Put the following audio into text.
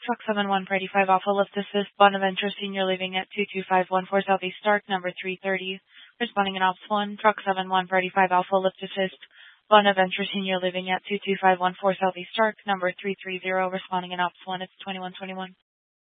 Truck 71 for 85 Alpha Lift Assist, Bonaventure Senior Living at 22514 Southeast Stark, number 330. Responding in Ops 1, Truck 71 for 85 Alpha Lift Assist, Bonaventure Senior Living at 22514 Southeast Stark, number 330. Responding in Ops 1, it's 2121.